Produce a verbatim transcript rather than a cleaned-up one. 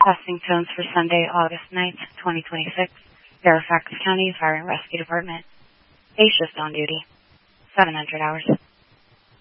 Testing tones for Sunday, August ninth, twenty twenty-six. Fairfax County Fire and Rescue Department. Day shift on duty. seven hundred hours.